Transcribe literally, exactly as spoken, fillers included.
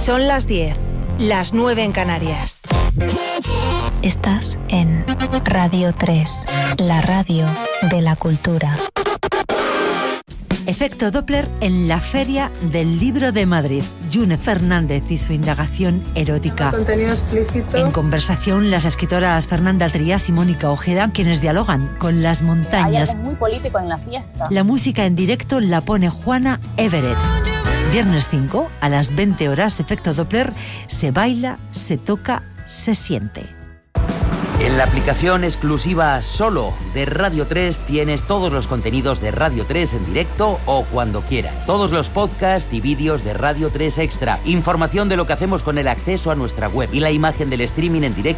Son las diez, las nueve en Canarias. Estás en Radio tres, la radio de la cultura. Efecto Doppler en la Feria del Libro de Madrid. June Fernández y su indagación erótica. Contenido explícito. En conversación, las escritoras Fernanda Trías y Mónica Ojeda, quienes dialogan con las montañas. Hay algo muy político en la fiesta. La música en directo la pone Juana Everett. Viernes cinco, a las veinte horas, Efecto Doppler, se baila, se toca, se siente. En la aplicación exclusiva solo de Radio tres tienes todos los contenidos de Radio tres en directo o cuando quieras. Todos los podcasts y vídeos de Radio tres Extra. Información de lo que hacemos con el acceso a nuestra web y la imagen del streaming en directo